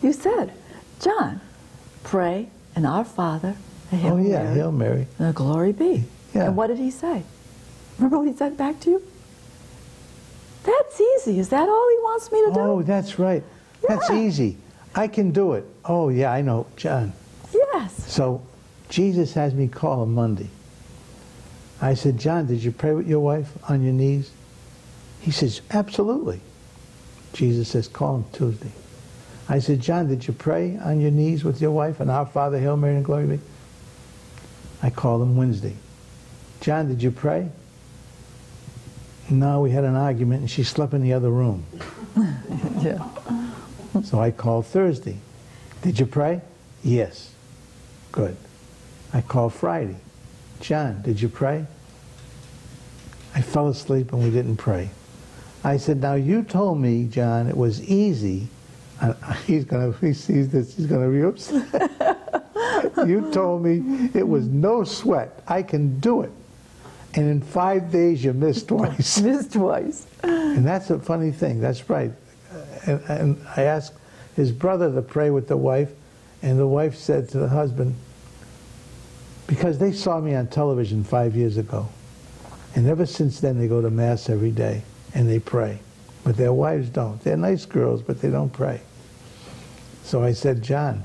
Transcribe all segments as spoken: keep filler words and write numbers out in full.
You said, John, pray and Our Father, a Hail Oh yeah, Mary, Hail Mary. and a Glory be. Yeah. And what did he say? Remember what he said back to you? That's easy. Is that all he wants me to do? Oh, that's right. That's Yeah. easy. I can do it. Oh yeah, I know, John. Yes. So Jesus has me call him Monday. I said, John, did you pray with your wife on your knees? He says, absolutely. Jesus says, call him Tuesday. I said, John, did you pray on your knees with your wife and Our Father, Hail Mary, and Glory be? I called him Wednesday. John, did you pray? No, we had an argument and she slept in the other room. Yeah. So I called Thursday. Did you pray? Yes. Good. I called Friday. John, did you pray? I fell asleep and we didn't pray. I said, now you told me, John, it was easy. Uh, he's gonna, if he sees this, he's gonna be upset. You told me it was no sweat. I can do it. And in five days you missed twice. Missed twice. And that's a funny thing. That's right. And, and I asked his brother to pray with the wife, and the wife said to the husband, because they saw me on television five years ago, and ever since then they go to Mass every day, and they pray. But their wives don't. They're nice girls, but they don't pray. So I said, John,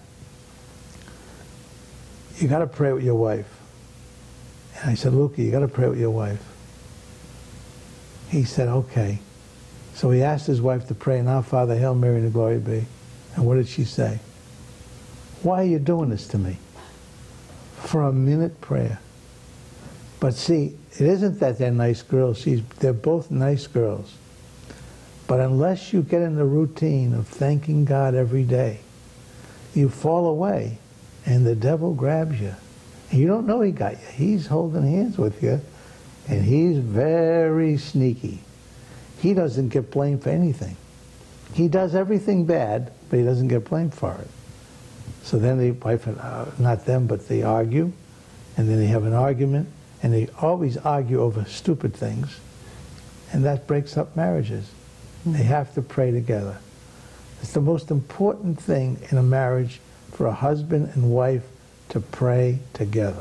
you got to pray with your wife. And I said, Luca, you got to pray with your wife. He said, okay. So he asked his wife to pray, and Our Father, Hail Mary, and the Glory be. And what did she say? Why are you doing this to me? For a minute prayer. But see, it isn't that they're nice girls. She's, they're both nice girls. But unless you get in the routine of thanking God every day, you fall away, and the devil grabs you. And you don't know he got you. He's holding hands with you, and he's very sneaky. He doesn't get blamed for anything. He does everything bad, but he doesn't get blamed for it. So then the wife, uh, not them, but they argue, and then they have an argument, and they always argue over stupid things, and that breaks up marriages. Mm-hmm. They have to pray together. It's the most important thing in a marriage for a husband and wife to pray together,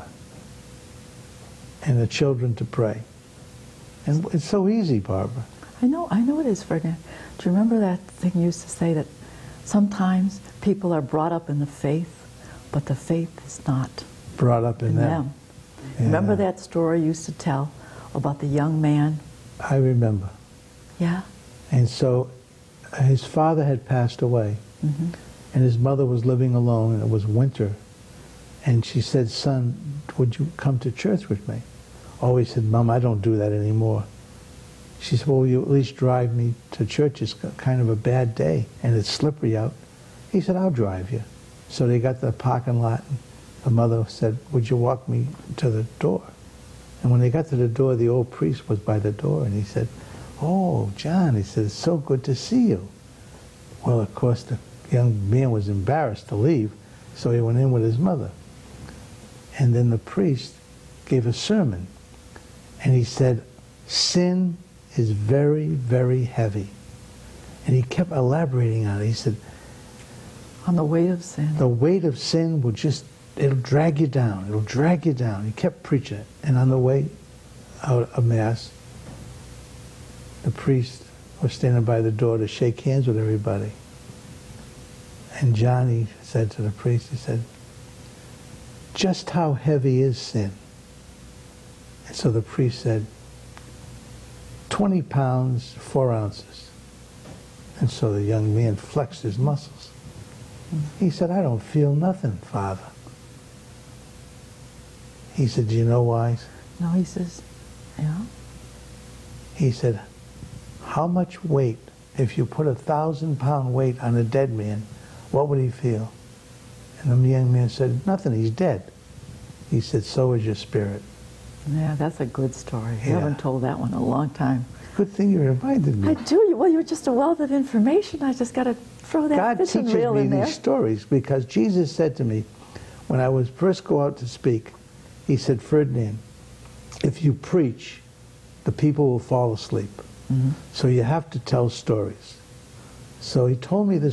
and the children to pray. And it's so easy, Barbara. I know, I know it is, Ferdinand. Do you remember that thing you used to say that sometimes people are brought up in the faith, but the faith is not Brought up in, in them. them. Yeah. Remember that story you used to tell about the young man? I remember. Yeah? And so uh, his father had passed away, Mm-hmm. and his mother was living alone, and it was winter. And she said, son, would you come to church with me? Oh, he said, Mom, I don't do that anymore. She said, well, will you at least drive me to church? It's kind of a bad day, and it's slippery out. He said, I'll drive you. So they got to the parking lot, and the mother said, would you walk me to the door? And when they got to the door, the old priest was by the door, and he said, oh, John, he said, it's so good to see you. Well, of course, the young man was embarrassed to leave, so he went in with his mother. And then the priest gave a sermon, and he said, sin is very, very heavy. And he kept elaborating on it. He said, On the weight of sin. the weight of sin will just, it'll drag you down. It'll drag you down. He kept preaching it. And on the way out of Mass, the priest was standing by the door to shake hands with everybody. And Johnny said to the priest, he said, just how heavy is sin? And so the priest said, twenty pounds, four ounces. And so the young man flexed his muscles. He said, I don't feel nothing, Father. He said, do you know why? No, he says, yeah. He said, how much weight, if you put a thousand pound weight on a dead man, what would he feel? And the young man said, nothing, he's dead. He said, so is your spirit. Yeah, that's a good story. You Yeah. haven't told that one in a long time. Good thing you reminded me. I do. Well, you're just a wealth of information. I just got to throw that God fishing teaches reel me in there. these stories because Jesus said to me, when I was first go out to speak, he said, Ferdinand, if you preach, the people will fall asleep. Mm-hmm. So you have to tell stories. So he told me this